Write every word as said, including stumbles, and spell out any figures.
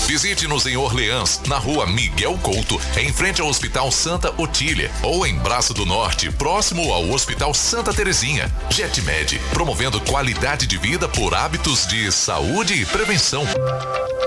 Visite-nos em Orleans, na rua Miguel Couto, em frente ao Hospital Santa Otília, ou em Braço do Norte, próximo ao Hospital Santa Terezinha. Jetmed, promovendo qualidade de vida por hábitos de saúde e prevenção.